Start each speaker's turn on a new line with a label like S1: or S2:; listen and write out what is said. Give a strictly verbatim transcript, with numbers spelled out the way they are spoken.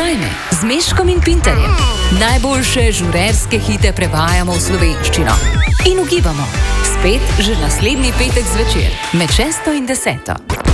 S1: Vajne z Meškom in Pinterjem. Najboljše žurerske hite prevajamo v slovenščino. In ugibamo, spet že naslednji petek zvečer med šesto in deseto.